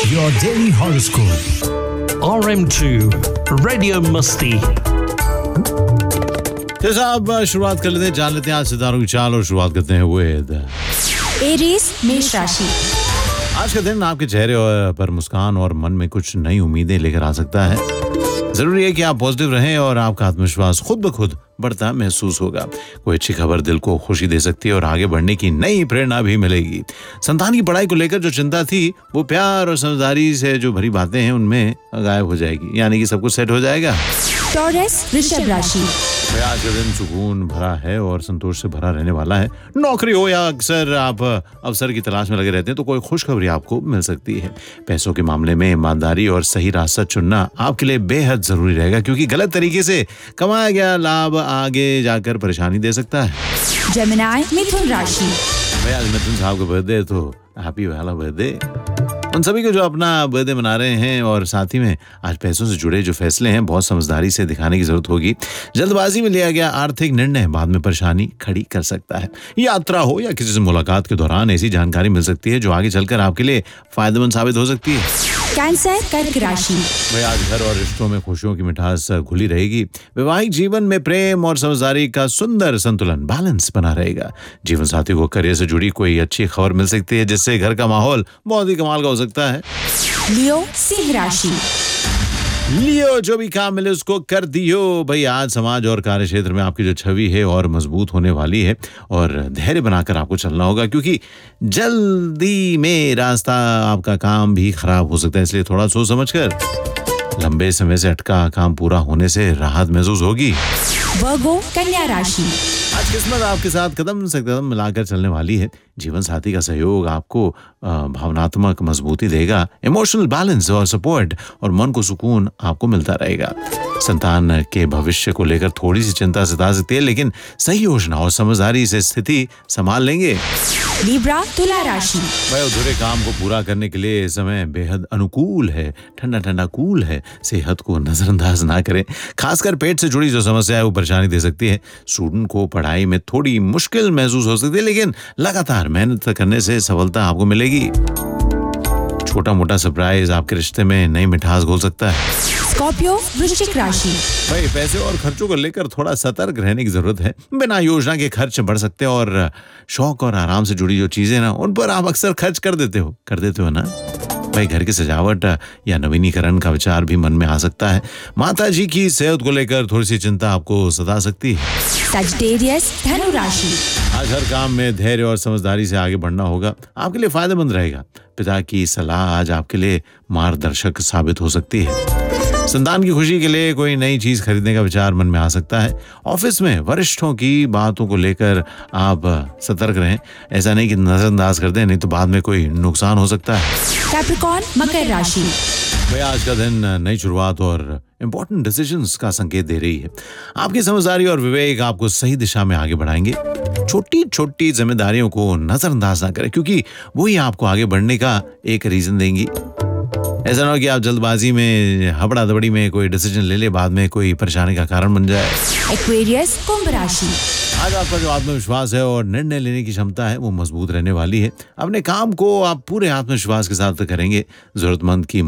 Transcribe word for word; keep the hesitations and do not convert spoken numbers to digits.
Your daily horoscope. R M two Radio Musti. तो साहब शुरुआत कर लेते हैं, जान लेते हैं आज सितारों की चाल और शुरुआत करते हैं विद एरीज मेष राशि। आज का दिन आपके चेहरे पर मुस्कान और मन में कुछ नई उम्मीदें लेकर आ सकता है। जरूरी है कि आप पॉजिटिव रहें और आपका आत्मविश्वास खुद ब खुद बढ़ता महसूस होगा। कोई अच्छी खबर दिल को खुशी दे सकती है और आगे बढ़ने की नई प्रेरणा भी मिलेगी। संतान की पढ़ाई को लेकर जो चिंता थी वो प्यार और समझदारी से जो भरी बातें हैं उनमें गायब हो जाएगी, यानी कि सब कुछ सेट हो जाएगा। टॉरस वृषभ राशि। आज का दिन सुकून भरा है और संतोष से भरा रहने वाला है। नौकरी हो या अक्सर आप अवसर की तलाश में लगे रहते हैं तो कोई खुशखबरी आपको मिल सकती है। पैसों के मामले में ईमानदारी और सही रास्ता चुनना आपके लिए बेहद जरूरी रहेगा, क्योंकि गलत तरीके से कमाया गया लाभ आगे जाकर परेशानी दे सकता है। जेमिनी मिथुन राशि। भाई आज मिथुन साहब का बर्थडे है तो हैप्पी वाला बर्थडे उन सभी को जो अपना बर्थडे मना रहे हैं। और साथ ही में आज पैसों से जुड़े जो फैसले हैं बहुत समझदारी से दिखाने की जरूरत होगी। जल्दबाजी में लिया गया आर्थिक निर्णय बाद में परेशानी खड़ी कर सकता है। यात्रा हो या किसी से मुलाकात के दौरान ऐसी जानकारी मिल सकती है जो आगे चलकर आपके लिए फायदेमंद साबित हो सकती है। कैंसर कर्क राशि। भाई आज घर और रिश्तों में खुशियों की मिठास घुली रहेगी। वैवाहिक जीवन में प्रेम और समझदारी का सुंदर संतुलन बैलेंस बना रहेगा। जीवन साथी को करियर से जुड़ी कोई अच्छी खबर मिल सकती है जिससे घर का माहौल बहुत ही कमाल का हो सकता है। लियो सिंह राशि। लियो जो भी काम मिले उसको कर दियो। भाई आज समाज और कार्य क्षेत्र में आपकी जो छवि है और मजबूत होने वाली है और धैर्य बनाकर आपको चलना होगा, क्योंकि जल्दी में रास्ता आपका काम भी खराब हो सकता है, इसलिए थोड़ा सोच समझकर लंबे समय से अटका काम पूरा होने से राहत महसूस होगी। वर्गो कन्या राशि। आज किस्मत आपके साथ कदम से कदम मिलाकर चलने वाली है। जीवन साथी का सहयोग आपको भावनात्मक मजबूती देगा। इमोशनल बैलेंस और सपोर्ट और मन को सुकून आपको मिलता रहेगा। संतान के भविष्य को लेकर थोड़ी सी चिंता सता सकती है, लेकिन सही योजना और समझदारी से स्थिति संभाल लेंगे। लिब्रा तुला राशि। भाई अधूरे काम को पूरा करने के लिए समय बेहद अनुकूल है। ठंडा ठंडा कूल है। सेहत को नजरअंदाज ना करें, खासकर पेट से जुड़ी जो समस्या है वो परेशानी दे सकती है। स्टूडेंट को पढ़ाई में थोड़ी मुश्किल महसूस हो सकती है, लेकिन लगातार मेहनत करने से सफलता आपको मिलेगी। छोटा मोटा सरप्राइज आपके रिश्ते में नई मिठास घोल सकता है। स्कॉर्पियो वृश्चिक राशि। भाई पैसे और खर्चों को लेकर थोड़ा सतर्क रहने की जरूरत है। बिना योजना के खर्च बढ़ सकते हैं और शौक और आराम से जुड़ी जो चीजें ना उन पर आप अक्सर खर्च कर देते हो कर देते हो ना। भाई घर की सजावट या नवीनीकरण का विचार भी मन में आ सकता है। माता जी की सेहत को लेकर थोड़ी सी चिंता आपको सता सकती है। सजिटेरियस धनु राशि। आज हर काम में धैर्य और समझदारी से आगे बढ़ना होगा, आपके लिए फायदेमंद रहेगा। पिता की सलाह आज आपके लिए मार्गदर्शक साबित हो सकती है। संतान की खुशी के लिए कोई नई चीज खरीदने का विचार मन में आ सकता है। ऑफिस में वरिष्ठों की बातों को लेकर आप सतर्क रहें, ऐसा नहीं कि नजरअंदाज कर दें, नहीं तो बाद में कोई नुकसान हो सकता है। कैप्रिकॉर्न मकर राशि। भाई आज का दिन नई शुरुआत और इम्पोर्टेंट डिसीजंस का संकेत दे रही है। आपकी समझदारी और विवेक आपको सही दिशा में आगे बढ़ाएंगे। छोटी छोटी जिम्मेदारियों को नजरअंदाज ना करें, क्योंकि वही आपको आगे बढ़ने का एक रीजन देंगी। ऐसा ना हो कि आप जल्दबाजी में हबड़ा दबड़ी में कोई डिसीजन ले ले, बाद में कोई परेशानी का कारण बन जाए। एक्वेरियस कुंभ राशि। आज आपका जो आत्मविश्वास है और निर्णय लेने की क्षमता है वो मजबूत रहने वाली है। अपने काम को आप पूरे आत्मविश्वास के साथ करेंगे। जरूरतमंद की